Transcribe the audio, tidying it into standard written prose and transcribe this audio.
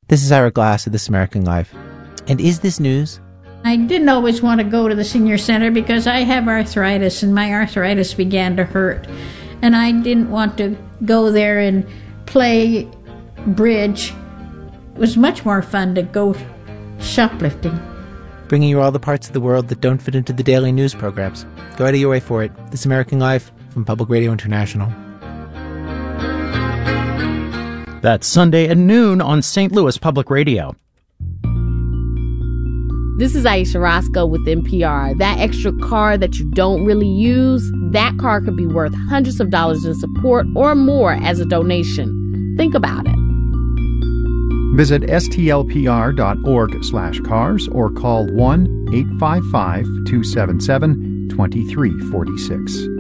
This is Ira Glass of This American Life. And is this news? I didn't always want to go to the senior center because I have arthritis, and my arthritis began to hurt. And I didn't want to go there and play bridge. It was much more fun to go shoplifting. Bringing you all the parts of the world that don't fit into the daily news programs. Go out of your way for it. This American Life from Public Radio International. That's Sunday at noon on St. Louis Public Radio. This is Aisha Roscoe with NPR. That extra car that you don't really use, that car could be worth hundreds of dollars in support or more as a donation. Think about it. Visit stlpr.org/cars or call 1-855-277-2346.